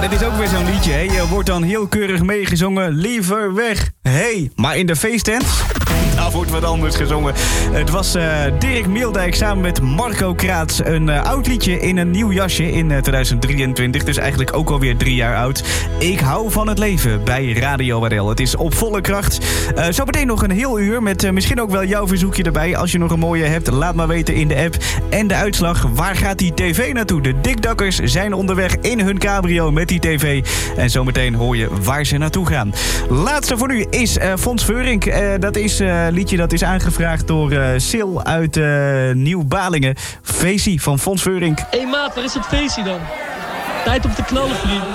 dit is ook weer zo'n liedje, hè. Je wordt dan heel keurig meegezongen. Liever weg, hey. Maar in de feesttent, daar wordt wat anders gezongen. Het was Dirk Meeldijk samen met Marco Kraats. Een oud liedje in een nieuw jasje in 2023. Dus eigenlijk ook alweer 3 jaar oud. Ik hou van het leven bij Radio RL. Het is op volle kracht. Zometeen nog een heel uur met misschien ook wel jouw verzoekje erbij. Als je nog een mooie hebt, laat maar weten in de app. En de uitslag, waar gaat die tv naartoe? De dikdakkers zijn onderweg in hun cabrio met die tv. En zometeen hoor je waar ze naartoe gaan. Laatste voor nu is Fons Veurink. Dat is een liedje dat is aangevraagd door Sil uit Nieuw-Balingen. Feestie van Fons Veurink. Hé maat, waar is dat feestje dan? Tijd om te knallen, vriend.